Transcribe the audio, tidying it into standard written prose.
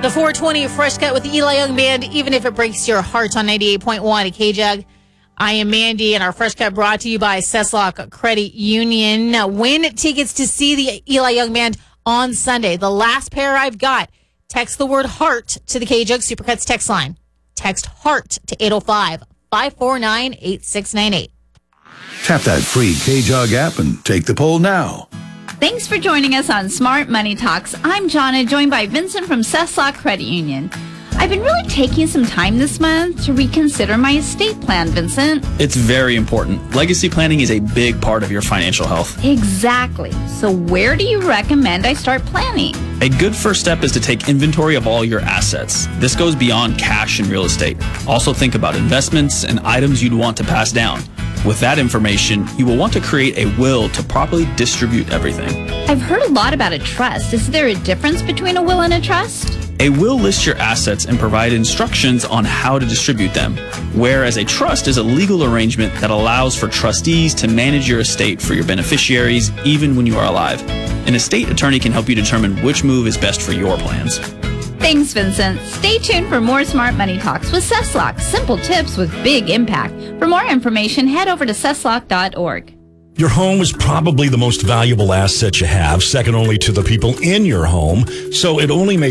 The 420 Fresh Cut with the Eli Young Band, even if it breaks your heart on 98.1 at KJUG. I am Mandy, and our Fresh Cut brought to you by Cesslock Credit Union. Now, win tickets to see the Eli Young Band on Sunday. The last pair I've got. Text the word heart to the KJUG Supercuts text line. Text heart to 805-549-8698. Tap that free KJUG app and take the poll now. Thanks for joining us on Smart Money Talks. I'm Jonna, joined by Vincent from Cesslock Credit Union. I've been really taking some time this month to reconsider my estate plan, Vincent. It's very important. Legacy planning is a big part of your financial health. Exactly. So where do you recommend I start planning? A good first step is to take inventory of all your assets. This goes beyond cash and real estate. Also think about investments and items you'd want to pass down. With that information, you will want to create a will to properly distribute everything. I've heard a lot about a trust. Is there a difference between a will and a trust? A will lists your assets and provide instructions on how to distribute them, whereas a trust is a legal arrangement that allows for trustees to manage your estate for your beneficiaries even when you are alive. An estate attorney can help you determine which move is best for your plans. Thanks, Vincent. Stay tuned for more Smart Money Talks with Cesslock. Simple tips with big impact. For more information, head over to cesslock.org. Your home is probably the most valuable asset you have, second only to the people in your home, so it only makes